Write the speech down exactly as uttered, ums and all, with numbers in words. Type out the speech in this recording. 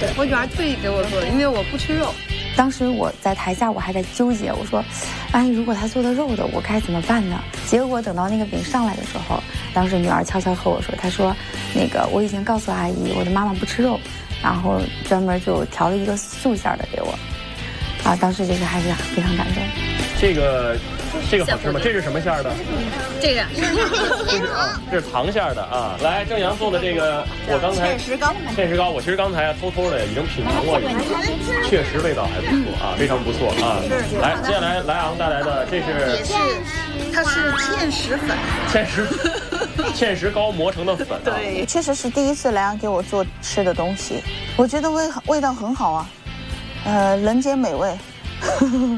我女儿特意给我做的，因为我不吃肉。 当时我在台下，我还在纠结，我说，万一如果他做的肉的，我该怎么办呢？结果等到那个饼上来的时候，当时女儿悄悄和我说，她说，那个我已经告诉阿姨，我的妈妈不吃肉，然后专门就调了一个素馅的给我。啊，当时就是还是非常感动。 这个。这个好吃吗？这是什么馅儿的？ 这个， 这是啊，这是糖馅儿的啊。来，郑阳做的这个，我刚才芡实糕， 芡实糕，我其实刚才偷偷的已经品尝过一次，确实味道还不错啊，非常不错啊。来，接下来莱昂带来的这是， 也是，它是芡实粉， 芡实芡实糕磨成的粉、啊。 对，确实是第一次莱昂给我做吃的东西，我觉得味味道很好啊，呃，人间美味。